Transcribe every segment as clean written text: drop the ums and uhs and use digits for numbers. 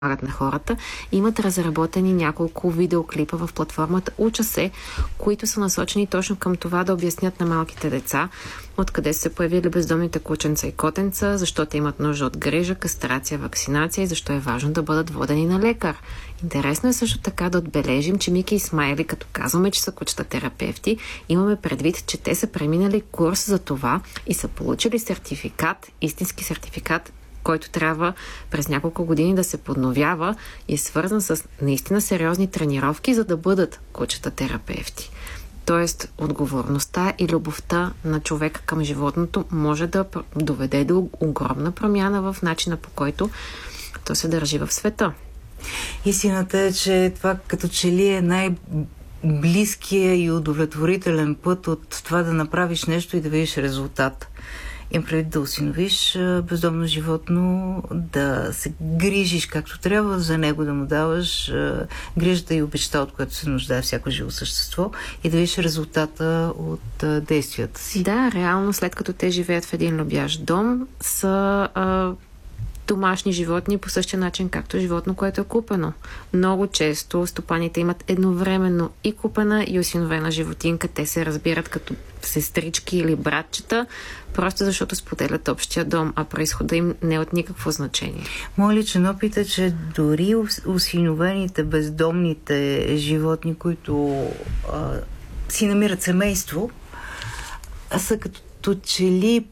на хората. Имат разработени няколко видеоклипа в платформата Уча се, които са насочени точно към това да обяснят на малките деца откъде са се появили бездомните кученца и котенца, защо те имат нужда от грижа, кастрация, вакцинация и защо е важно да бъдат водени на лекар. Интересно е също така да отбележим, че Мики и Смайли, като казваме, че са кучета терапевти, имаме предвид, че те са преминали курс за това и са получили сертификат, истински сертификат, който трябва през няколко години да се подновява и е свързан с наистина сериозни тренировки, за да бъдат кучета терапевти. Тоест, отговорността и любовта на човека към животното може да доведе до огромна промяна в начина, по който то се държи в света. Истината е, че това като че ли е най-близкия и удовлетворителен път от това да направиш нещо и да видиш резултат. Им преди да осиновиш бездомно животно, да се грижиш както трябва за него, да му даваш грижата и обичта, от която се нуждае всяко живо същество, и да видиш резултата от действията си. Да, реално след като те живеят в един любящ дом, са домашни животни по същия начин, както животно, което е купено. Много често стопаните имат едновременно и купена, и осиновена животинка. Те се разбират като сестрички или братчета, просто защото споделят общия дом, а произхода им не е от никакво значение. Моят личен опит е, че дори осиновените, бездомните животни, които си намират семейство, са като че ли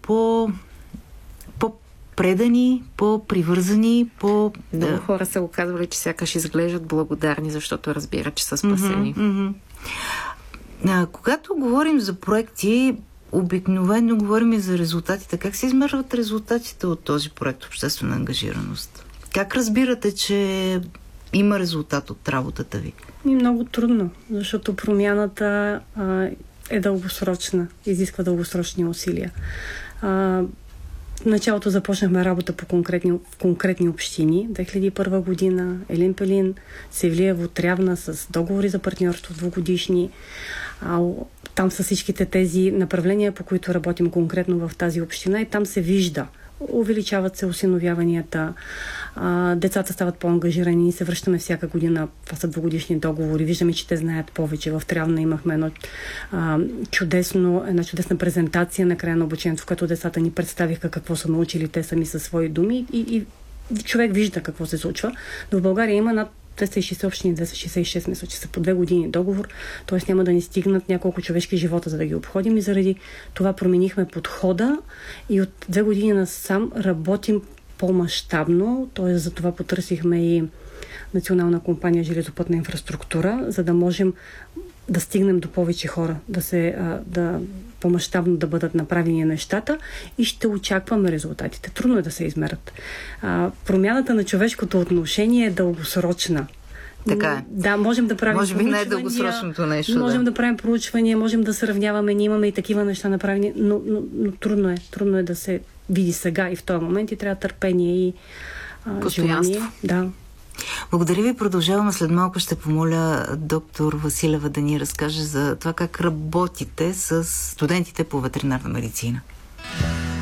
предани, по-привързани, Много хора са го казвали, че сякаш изглеждат благодарни, защото разбират, че са спасени. Когато говорим за проекти, обикновено говорим и за резултатите. Как се измерват резултатите от този проект обществена ангажираност? Как разбирате, че има резултат от работата ви? Много трудно, защото промяната е дългосрочна, изисква дългосрочни усилия. В началото започнахме работа в конкретни общини. 2001 година Елин Пелин, Севлиево, Трявна с договори за партньорство 2-годишни. Там са всичките тези направления, по които работим конкретно в тази община, и там се вижда. Увеличават се осиновяванията, децата стават по-ангажирани и се връщаме всяка година. Това са 2-годишни договори. Виждаме, че те знаят повече. В Трявна имахме една чудесна презентация на края на обучението, в която децата ни представиха какво са научили те сами със свои думи и човек вижда какво се случва. Но в България има над 260 общини, 266, мисля, че са по 2 години договор, т.е. няма да ни стигнат няколко човешки живота, за да ги обходим, и заради това променихме подхода и от 2 години насам работим по-мащабно, т.е. за това потърсихме и Национална компания железопътна инфраструктура, за да можем да стигнем до повече хора, да по-мащабно да бъдат направени нещата, и ще очакваме резултатите. Трудно е да се измерят. Промяната на човешкото отношение е дългосрочна. Така е. Да, можем да правим може би не е дългосрочното нещо. Можем да правим проучвания, можем да сравняваме, ние имаме и такива неща направени, но трудно е. Трудно е да се види сега и в този момент, и трябва търпение и желание. Да. Благодаря ви. Продължаваме след малко. Ще помоля доктор Василева да ни разкаже за това как работите с студентите по ветеринарна медицина.